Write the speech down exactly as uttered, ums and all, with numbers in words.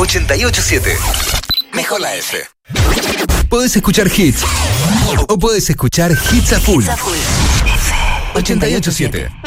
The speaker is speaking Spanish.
ochenta y ocho siete. Mejor la F. Podés escuchar hits o podés escuchar hits a full. ochenta y ocho siete.